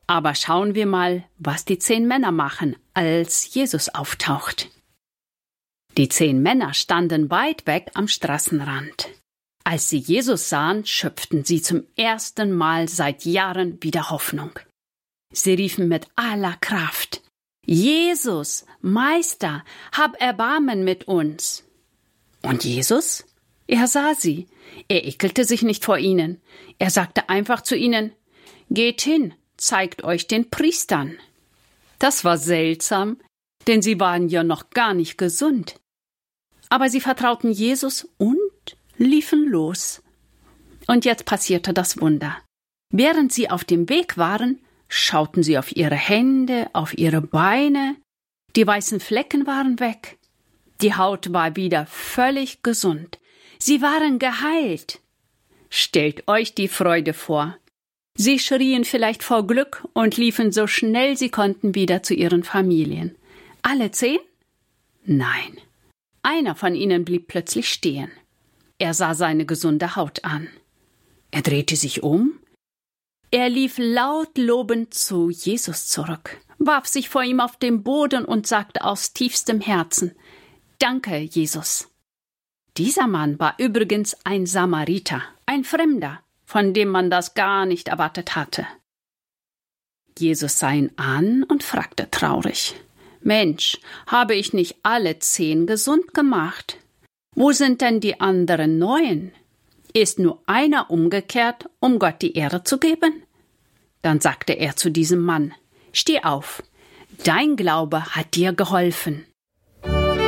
Aber schauen wir mal, was die 10 Männer machen, als Jesus auftaucht. Die 10 Männer standen weit weg am Straßenrand. Als sie Jesus sahen, schöpften sie zum ersten Mal seit Jahren wieder Hoffnung. Sie riefen mit aller Kraft: Jesus, Meister, hab Erbarmen mit uns. Und Jesus? Er sah sie. Er ekelte sich nicht vor ihnen. Er sagte einfach zu ihnen: Geht hin, zeigt euch den Priestern. Das war seltsam, denn sie waren ja noch gar nicht gesund. Aber sie vertrauten Jesus und liefen los. Und jetzt passierte das Wunder. Während sie auf dem Weg waren, schauten sie auf ihre Hände, auf ihre Beine. Die weißen Flecken waren weg. Die Haut war wieder völlig gesund. Sie waren geheilt. Stellt euch die Freude vor. Sie schrien vielleicht vor Glück und liefen so schnell sie konnten wieder zu ihren Familien. Alle 10? Nein. Einer von ihnen blieb plötzlich stehen. Er sah seine gesunde Haut an. Er drehte sich um. Er lief laut lobend zu Jesus zurück, warf sich vor ihm auf den Boden und sagte aus tiefstem Herzen: Danke, Jesus. Dieser Mann war übrigens ein Samariter, ein Fremder, von dem man das gar nicht erwartet hatte. Jesus sah ihn an und fragte traurig: Mensch, habe ich nicht alle 10 gesund gemacht? Wo sind denn die anderen 9? Ist nur einer umgekehrt, um Gott die Ehre zu geben? Dann sagte er zu diesem Mann: Steh auf, dein Glaube hat dir geholfen.